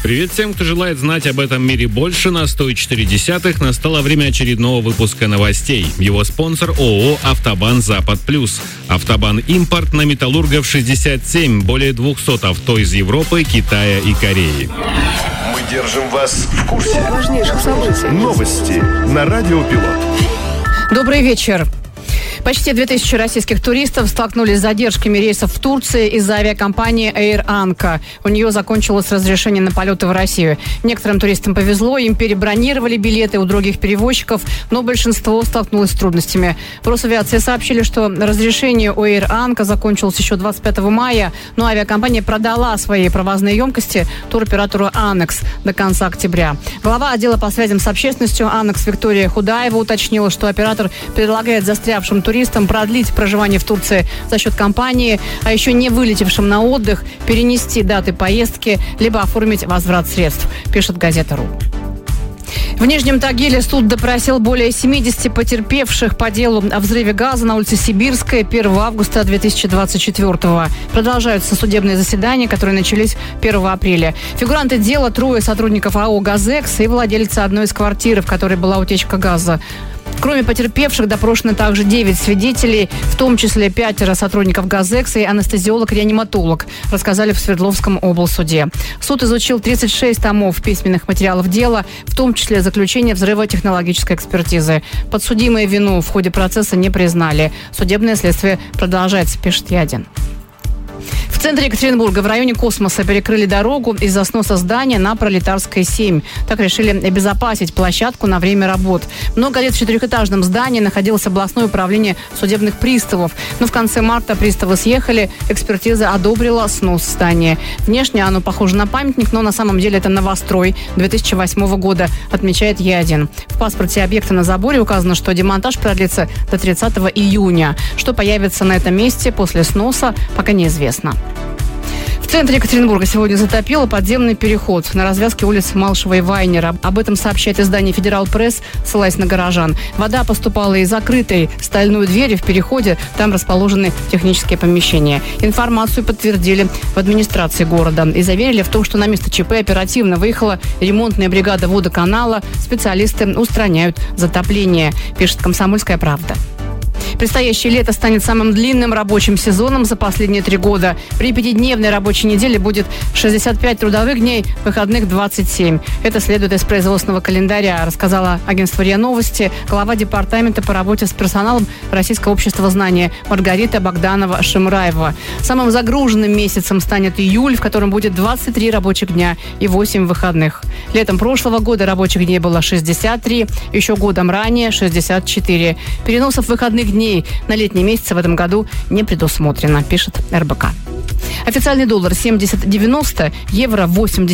Привет всем, кто желает знать об этом мире больше. На 104.10 настало время очередного выпуска новостей. Его спонсор ООО «Автобан Запад Плюс». «Автобан Импорт» на Металлургов 67. Более 200 авто из Европы, Китая и Кореи. Мы держим вас в курсе важнейших событий. Новости на Радио Пилот. Добрый вечер. Почти 2000 российских туристов столкнулись с задержками рейсов в Турции из-за авиакомпании Air Anka. У нее закончилось разрешение на полеты в Россию. Некоторым туристам повезло, им перебронировали билеты у других перевозчиков, но большинство столкнулось с трудностями. В Росавиации сообщили, что разрешение у Air Anka закончилось еще 25 мая, но авиакомпания продала свои провозные емкости туроператору Annex до конца октября. Глава отдела по связям с общественностью Annex Виктория Худаева уточнила, что оператор предлагает застрявшим туристам продлить проживание в Турции за счет компании, а еще не вылетевшим на отдых перенести даты поездки, либо оформить возврат средств, пишет газета.ру. В Нижнем Тагиле суд допросил более 70 потерпевших по делу о взрыве газа на улице Сибирская 1 августа 2024-го. Продолжаются судебные заседания, которые начались 1 апреля. Фигуранты дела трое сотрудников АО «Газэкс» и владельца одной из квартир, в которой была утечка газа. Кроме потерпевших, допрошены также 9 свидетелей, в том числе 5 сотрудников «Газэкса» и анестезиолог-реаниматолог, рассказали в Свердловском облсуде. Суд изучил 36 томов письменных материалов дела, в том числе заключение взрывотехнологической экспертизы. Подсудимые вину в ходе процесса не признали. Судебное следствие продолжается, пишет Ядин. В центре Екатеринбурга в районе Космоса перекрыли дорогу из-за сноса здания на Пролетарской 7. Так решили обезопасить площадку на время работ. Много лет в 4-этажном здании находилось областное управление судебных приставов. Но в конце марта приставы съехали, экспертиза одобрила снос здания. Внешне оно похоже на памятник, но на самом деле это новострой 2008 года, отмечает Ядин. В паспорте объекта на заборе указано, что демонтаж продлится до 30 июня. Что появится на этом месте после сноса, пока неизвестно. В центре Екатеринбурга сегодня затопило подземный переход на развязке улиц Малышева и Вайнера. Об этом сообщает издание «Федерал Пресс», ссылаясь на горожан. Вода поступала из закрытой стальной двери в переходе. Там расположены технические помещения. Информацию подтвердили в администрации города и заверили в том, что на место ЧП оперативно выехала ремонтная бригада водоканала. Специалисты устраняют затопление, пишет «Комсомольская правда». Предстоящее лето станет самым длинным рабочим сезоном за последние 3 года. При 5-дневной рабочей неделе будет 65 трудовых дней, выходных 27. Это следует из производственного календаря, рассказала агентству РИА Новости глава департамента по работе с персоналом Российского общества знания Маргарита Богданова-Шимраева. Самым загруженным месяцем станет июль, в котором будет 23 рабочих дня и 8 выходных. Летом прошлого года рабочих дней было 63, еще годом ранее 64. Переносов выходных дней на летние месяцы в этом году не предусмотрено, пишет РБК. Официальный доллар 70.90, евро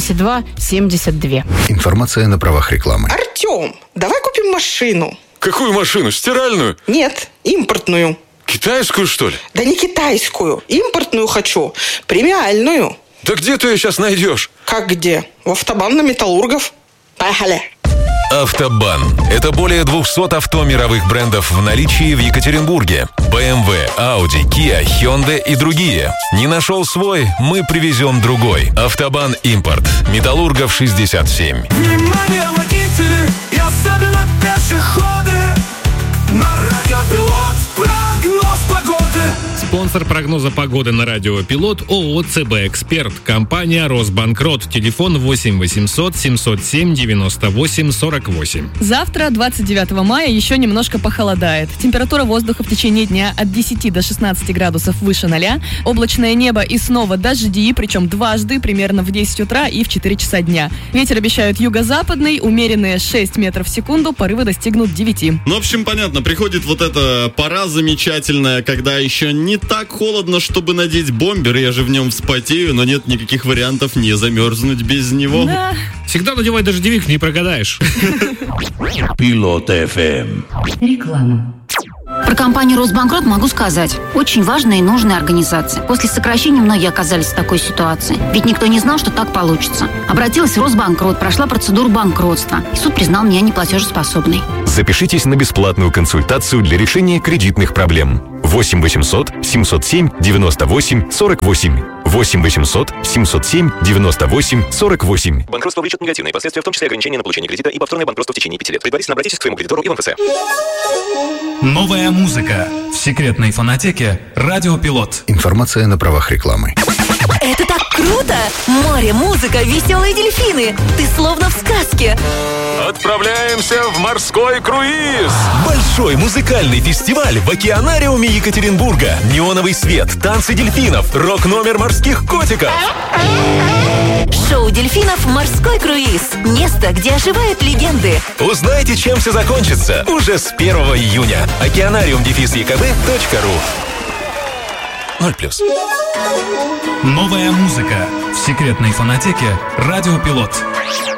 82.72. Информация на правах рекламы. Артем, давай купим машину. Какую машину? Стиральную? Нет, импортную. Китайскую, что ли? Да не китайскую, импортную хочу, премиальную. Да где ты ее сейчас найдешь? Как где? В Автобан на Металлургов. Поехали. Автобан – это более 200 авто мировых брендов в наличии в Екатеринбурге. BMW, Audi, Kia, Hyundai и другие. Не нашел свой? Мы привезем другой. Автобан Импорт. Металлургов 67. Внимание, водители и особенно пешеходы. На Радио Пилот прогноз погоды. Спонсор прогноза погоды на Радио Пилот ООО «ЦБ Эксперт». Компания «Росбанкрот». Телефон 8 800 707 98 48. Завтра, 29 мая, еще немножко похолодает. Температура воздуха в течение дня от 10 до 16 градусов выше 0. Облачное небо и снова дожди, причем дважды, примерно в 10 утра и в 4 часа дня. Ветер обещают юго-западный, умеренные 6 метров в секунду, порывы достигнут 9. Ну, в общем, понятно, приходит вот эта пора замечательная, когда еще не так холодно, чтобы надеть бомбер. Я же в нем вспотею, но нет никаких вариантов не замерзнуть без него. Да. Всегда надевай дождевик, не прогадаешь. Пилот ФМ. Реклама. Про компанию «Росбанкрот» могу сказать. Очень важная и нужная организация. После сокращения многие оказались в такой ситуации. Ведь никто не знал, что так получится. Обратилась в Росбанкрот, прошла процедуру банкротства. И суд признал меня неплатежеспособной. Запишитесь на бесплатную консультацию для решения кредитных проблем. 8 800 707 98 48. 8 800 707 98 48. Банкротство влечет негативные последствия, в том числе ограничения на получение кредита и повторное банкротство в течение 5 лет. Предварительно обратитесь к своему кредитору и в МФЦ. Новая музыка в секретной фонотеке «Радио Пилот». Информация на правах рекламы. Это так круто! Море, музыка, веселые дельфины. Ты словно в сказке. Отправляемся в морской круиз! Большой музыкальный фестиваль в океанариуме Екатеринбурга. Неоновый свет, танцы дельфинов, рок-номер морских котиков. Шоу дельфинов «Морской круиз». Место, где оживают легенды. Узнайте, чем все закончится уже с 1 июня. Океанариум-екб.ру 0+. Новая музыка в секретной фонотеке «Радио Пилот».